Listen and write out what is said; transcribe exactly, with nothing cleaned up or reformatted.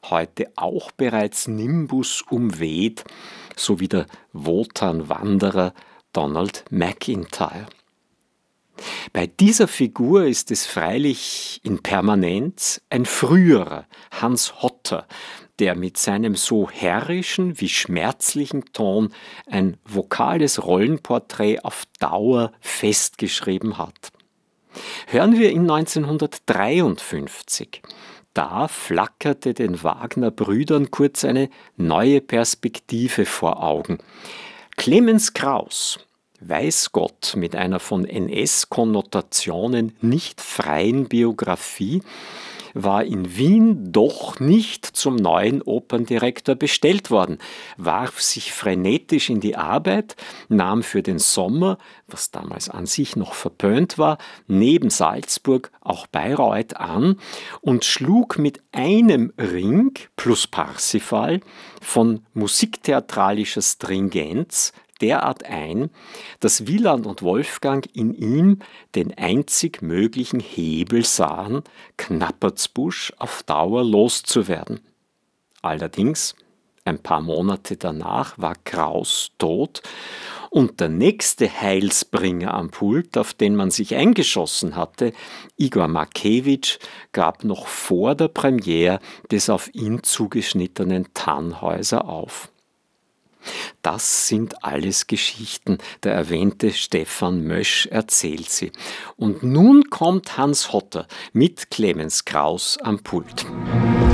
heute auch bereits Nimbus umweht, so wie der Wotan-Wanderer Donald MacIntyre. Bei dieser Figur ist es freilich in Permanenz ein früherer Hans Hotter, der mit seinem so herrischen wie schmerzlichen Ton ein vokales Rollenporträt auf Dauer festgeschrieben hat. Hören wir ihn neunzehnhundertdreiundfünfzig. Da flackerte den Wagner-Brüdern kurz eine neue Perspektive vor Augen. Clemens Krauss, weiß Gott mit einer von N S-Konnotationen nicht freien Biografie, war in Wien doch nicht zum neuen Operndirektor bestellt worden, warf sich frenetisch in die Arbeit, nahm für den Sommer, was damals an sich noch verpönt war, neben Salzburg auch Bayreuth an und schlug mit einem Ring plus Parsifal von musiktheatralischer Stringenz derart ein, dass Wieland und Wolfgang in ihm den einzig möglichen Hebel sahen, Knappertsbusch auf Dauer loszuwerden. Allerdings, ein paar Monate danach war Krauss tot und der nächste Heilsbringer am Pult, auf den man sich eingeschossen hatte, Igor Markewitsch, gab noch vor der Premiere des auf ihn zugeschnittenen Tannhäuser auf. Das sind alles Geschichten, der erwähnte Stefan Mösch erzählt sie. Und nun kommt Hans Hotter mit Clemens Krauss am Pult.